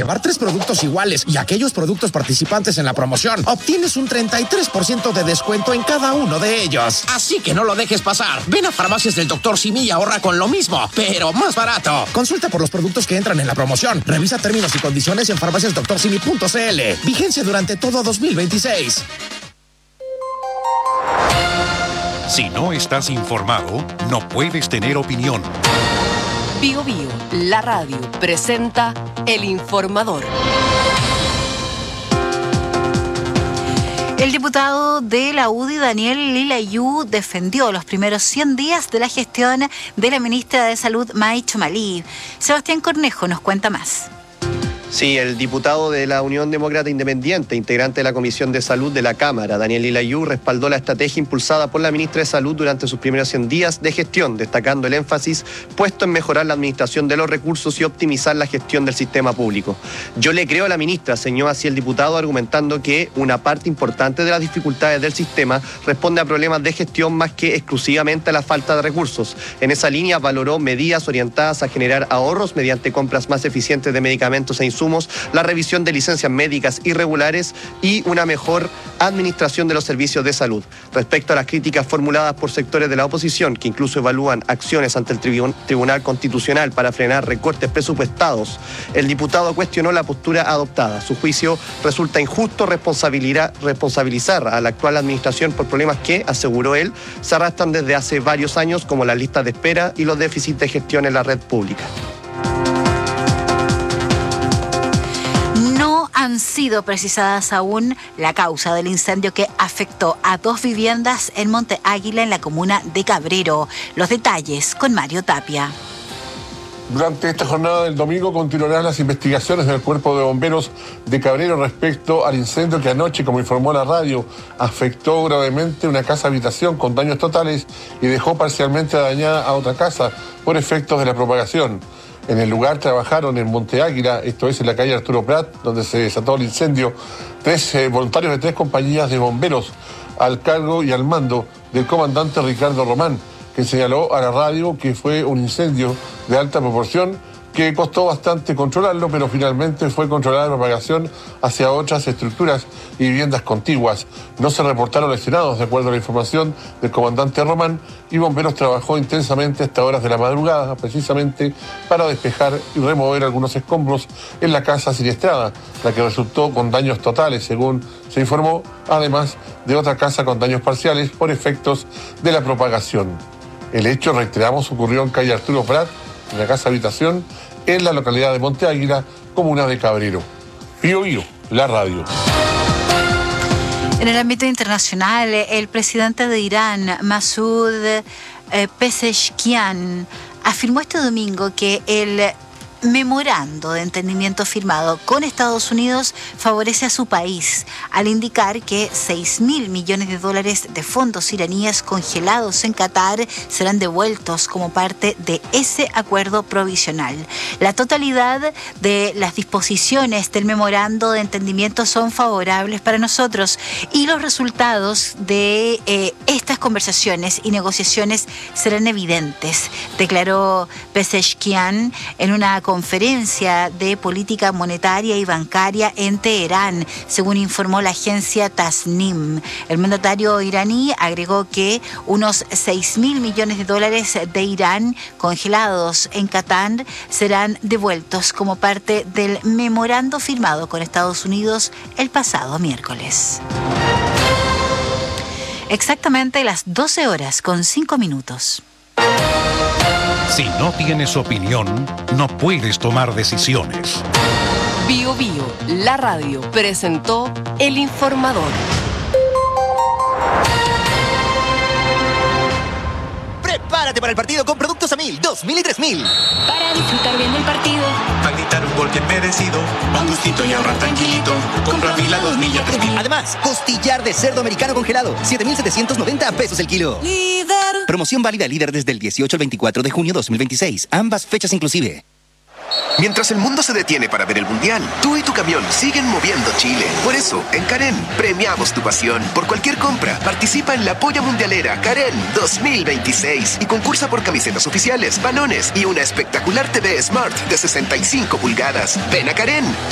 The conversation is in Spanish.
llevar 3 productos iguales y aquellos productos participantes en la promoción, obtienes un 33% de descuento en cada uno de ellos. Así que no lo dejes pasar. Ven a Farmacias del Dr. Simi y ahorra con lo mismo, pero más barato. Consulta por los productos que entran en la promoción. Revisa términos y condiciones en farmaciasdoctorsimi.cl. Vigencia durante todo 2026. Si no estás informado, no puedes tener opinión. Bio Bio, la radio, presenta El Informador. El diputado de la UDI, Daniel Lilayú, defendió los primeros 100 días de la gestión de la ministra de Salud, May Chomalí. Sebastián Cornejo nos cuenta más. Sí, el diputado de la Unión Demócrata Independiente, integrante de la Comisión de Salud de la Cámara, Daniel Lilayú, respaldó la estrategia impulsada por la ministra de Salud durante sus primeros 100 días de gestión, destacando el énfasis puesto en mejorar la administración de los recursos y optimizar la gestión del sistema público. Yo le creo a la ministra, señaló así el diputado, argumentando que una parte importante de las dificultades del sistema responde a problemas de gestión más que exclusivamente a la falta de recursos. En esa línea valoró medidas orientadas a generar ahorros mediante compras más eficientes de medicamentos e insumos, la revisión de licencias médicas irregulares y una mejor administración de los servicios de salud. Respecto a las críticas formuladas por sectores de la oposición, que incluso evalúan acciones ante el Tribunal Constitucional para frenar recortes presupuestados, el diputado cuestionó la postura adoptada. A su juicio, resulta injusto responsabilizar a la actual administración por problemas que, aseguró él, se arrastran desde hace varios años, como las listas de espera y los déficits de gestión en la red pública. Han sido precisadas aún la causa del incendio que afectó a 2 viviendas en Monte Águila, en la comuna de Cabrero. Los detalles con Mario Tapia. Durante esta jornada del domingo continuarán las investigaciones del Cuerpo de Bomberos de Cabrero respecto al incendio que anoche, como informó la radio, afectó gravemente una casa habitación con daños totales y dejó parcialmente dañada a otra casa por efectos de la propagación. En el lugar trabajaron en Monte Águila, esto es en la calle Arturo Prat, donde se desató el incendio, 3 voluntarios de 3 compañías de bomberos al cargo y al mando del comandante Ricardo Román, que señaló a la radio que fue un incendio de alta proporción que costó bastante controlarlo, pero finalmente fue controlada la propagación hacia otras estructuras y viviendas contiguas. No se reportaron lesionados, de acuerdo a la información del comandante Román, y Bomberos trabajó intensamente hasta horas de la madrugada, precisamente para despejar y remover algunos escombros en la casa siniestrada, la que resultó con daños totales, según se informó, además de otra casa con daños parciales por efectos de la propagación. El hecho, reiteramos, ocurrió en calle Arturo Prat, en la casa habitación, en la localidad de Monte Águila, comuna de Cabrero. Bio Bio, la radio. En el ámbito internacional, el presidente de Irán, Masoud Pezeshkian, afirmó este domingo que el memorando de entendimiento firmado con Estados Unidos favorece a su país, al indicar que $6.000 millones de fondos iraníes congelados en Qatar serán devueltos como parte de ese acuerdo provisional. La totalidad de las disposiciones del memorando de entendimiento son favorables para nosotros y los resultados de estas conversaciones y negociaciones serán evidentes, declaró Pezeshkian en una conferencia de política monetaria y bancaria en Teherán, según informó la agencia Tasnim. El mandatario iraní agregó que unos $6.000 millones de Irán congelados en Qatar serán devueltos como parte del memorando firmado con Estados Unidos el pasado miércoles. Exactamente las 12:05. Si no tienes opinión, no puedes tomar decisiones. Bio Bio, la radio, presentó El Informador. Prepárate para el partido con productos a 1000, 2000 y 3000. Para disfrutar bien del partido. Para gritar un gol bien merecido. A un gustito y ahorrar tranquilito. Compra 1000 a 2000 y a 3000. Además, costillar de cerdo americano congelado. 7,790 pesos el kilo. Líder. Promoción válida líder desde el 18 al 24 de junio 2026. Ambas fechas inclusive. Mientras el mundo se detiene para ver el Mundial, tú y tu camión siguen moviendo Chile. Por eso, en Karen, premiamos tu pasión. Por cualquier compra, participa en la Polla Mundialera Karen 2026 y concursa por camisetas oficiales, balones y una espectacular TV Smart de 65 pulgadas. Ven a Karen